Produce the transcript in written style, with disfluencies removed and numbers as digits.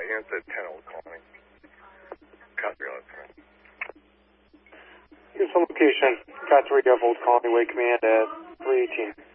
Command said 10 Old Colony. Copy on it. Here's the location. Got 3 of Old Colony Way Command at 318.